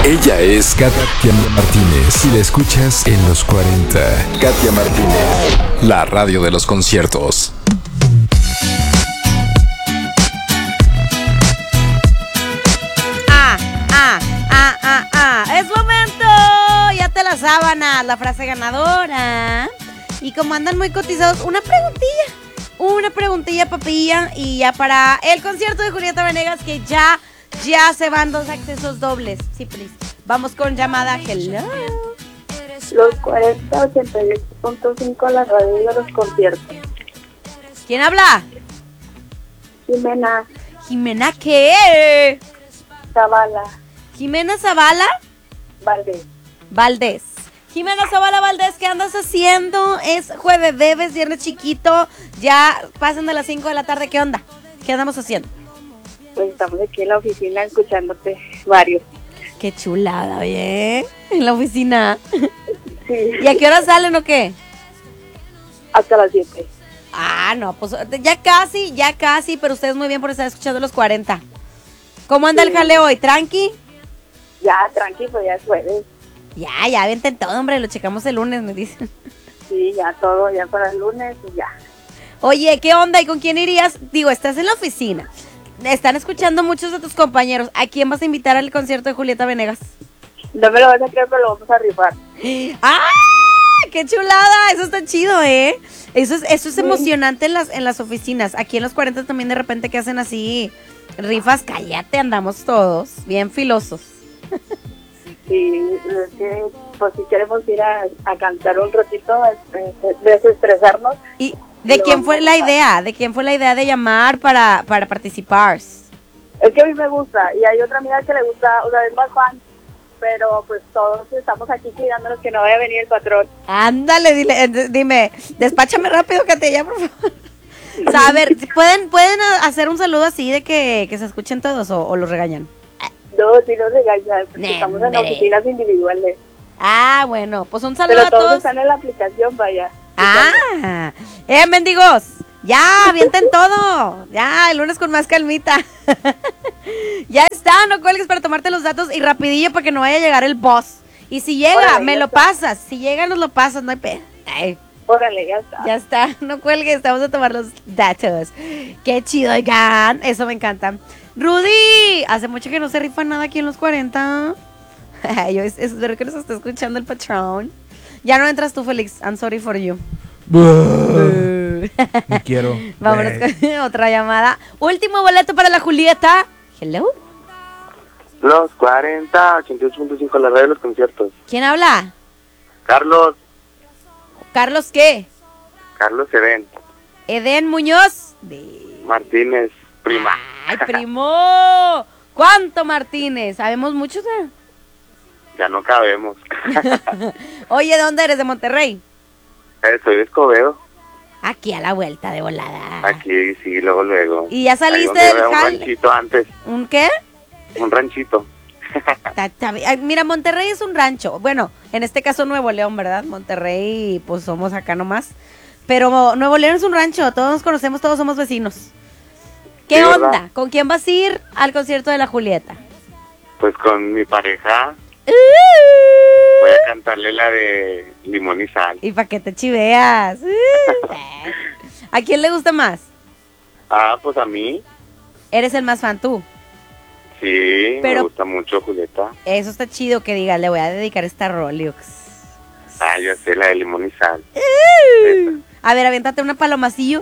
Ella es Katia Martínez y la escuchas en los 40. Katia Martínez, la radio de los conciertos. Es momento, ya te la sábana, la frase ganadora. Y como andan muy cotizados, una preguntilla papilla. Y ya para el concierto de Julieta Venegas, que ya se van 2 accesos dobles. Sí, please. Vamos con llamada. Hello. Los 40, 88.5, la radio de los conciertos. ¿Quién habla? Jimena ¿Jimena qué? Zavala Jimena Zavala Valdés. Jimena Zavala Valdés, ¿qué andas haciendo? Es jueves, bebes, viernes chiquito. Ya pasan de las 5 de la tarde. ¿Qué onda? ¿Qué andamos haciendo? Pues estamos aquí en la oficina escuchándote varios. Qué chulada, oye. En la oficina. Sí. ¿Y a qué hora salen o qué? Hasta las 7. Ah, no, pues ya casi, pero ustedes muy bien por estar escuchando los 40. ¿Cómo anda el jale hoy? ¿Tranqui? Ya, tranqui, pues ya es jueves. Ya, vente todo, hombre, lo checamos el lunes, me dicen. Sí, ya todo, ya para el lunes y ya. Oye, ¿qué onda? ¿Y con quién irías? Digo, estás en la oficina. Están escuchando muchos de tus compañeros. ¿A quién vas a invitar al concierto de Julieta Venegas? No me lo vas a creer, pero lo vamos a rifar. ¡Ah! ¡Qué chulada! Eso está chido, ¿eh? Eso es emocionante en las oficinas. Aquí en los 40 también de repente que hacen así rifas. Cállate, andamos todos bien filosos. Sí, es que, pues si queremos ir a cantar un ratito, desestresarnos. ¿Y de quién fue la idea? ¿De quién fue la idea de llamar para participar? Es que a mí me gusta, y hay otra amiga que le gusta, o sea, es más fan, pero pues todos estamos aquí cuidándonos que no vaya a venir el patrón. Ándale, dime, despáchame rápido, Katia, por favor. O sea, a ver, ¿pueden hacer un saludo así de que se escuchen todos o los regañan? No, si nos regañan, porque estamos en oficinas individuales. Ah, bueno, pues un saludo pero a todos. Todos están en la aplicación, vaya. Ah, mendigos, ya, avienten todo. Ya, el lunes con más calmita. Ya está, no cuelgues para tomarte los datos y rapidillo para que no vaya a llegar el boss. Y si llega, órale, me lo pasas. Si llega, nos lo pasas, no hay pedo. Órale, ya está. Ya está, no cuelgues, vamos a tomar los datos. Qué chido, oigan, eso me encanta. Rudy, hace mucho que no se rifa nada aquí en los 40. Yo espero que nos esté escuchando el patrón. Ya no entras tú, Félix. I'm sorry for you. No quiero. Vámonos con otra llamada. Último boleto para la Julieta. Hello. Los 40, 88.5, la radio de los conciertos. ¿Quién habla? Carlos. ¿Carlos qué? Carlos Eden. Eden Muñoz. Martínez, prima. ¡Ay, primo! ¿Cuánto Martínez? ¿Sabemos muchos? Ya no cabemos. Oye, ¿de dónde eres? ¿De Monterrey? Soy de Escobedo. Aquí a la vuelta de volada. Aquí, sí, luego. ¿Y ya saliste del jale? Un ranchito antes. ¿Un qué? Un ranchito. Mira, Monterrey es un rancho. Bueno, en este caso Nuevo León, ¿verdad? Monterrey, pues somos acá nomás. Pero Nuevo León es un rancho, todos nos conocemos, todos somos vecinos. ¿Qué sí, onda? ¿verdad? ¿Con quién vas a ir al concierto de la Julieta? Pues con mi pareja. Voy a cantarle la de Limón y Sal. ¿Y para qué te chiveas? ¿A quién le gusta más? Pues a mí. ¿Eres el más fan tú? Sí, me gusta mucho Julieta. Eso está chido que digas, le voy a dedicar esta Rolix. Ya sé, la de Limón y Sal. A ver, aviéntate una palomacillo.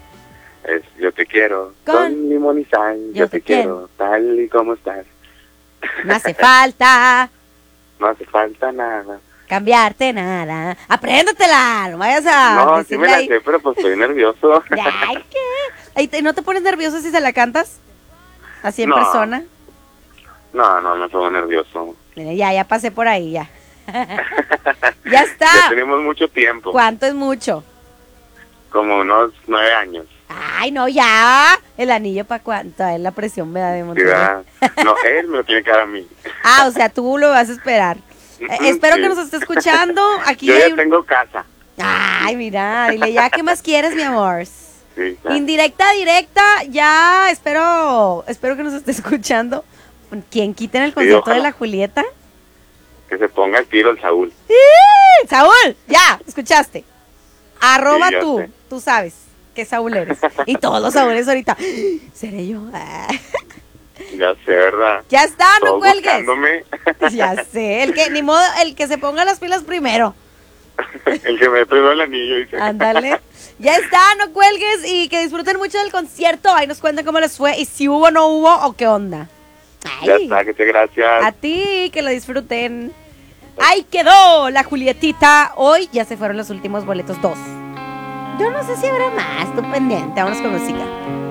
Yo te quiero con limón y sal. Yo te quiero tal y como estás. No hace falta. No hace falta nada. Cambiarte nada. Apréndatela. No vayas a. No, sí me la sé, pero pues estoy nervioso. Ay, ¿qué? ¿No te pones nervioso si se la cantas? Así en persona. No me pongo nervioso. Mira, ya pasé por ahí, ya. Ya está. Ya tenemos mucho tiempo. ¿Cuánto es mucho? Como unos 9 años. Ay, no, ya. El anillo para cuánto. A él la presión me da de Monterrey. No, él me lo tiene que dar a mí. O sea, tú lo vas a esperar. Espero que nos esté escuchando. Aquí yo ya tengo casa. Ay, mira, dile ya, ¿qué más quieres, mi amor? Sí, claro. Indirecta, directa, ya espero que nos esté escuchando. ¿Quién quita en el concierto de la Julieta? Que se ponga el tiro el Saúl. Saúl, ya, escuchaste. Arroba Sí, ya tú, sé. tú sabes qué Saúl eres. Y todos los Saúles ahorita. ¿Seré yo? Ya sé, ¿verdad? Ya está, no Todos cuelgues. buscándome. Ya sé, el que, ni modo, el que se ponga las pilas primero. El que me pegó el anillo, dice. Ándale. Ya está, no cuelgues y que disfruten mucho del concierto. Ahí nos cuentan cómo les fue y si hubo, no hubo o qué onda. Ya Ay, está, que te gracias. a ti, que lo disfruten. Ahí quedó la Julietita. Hoy ya se fueron los últimos boletos, 2. Yo no sé si habrá más, tú pendiente. Vámonos con música.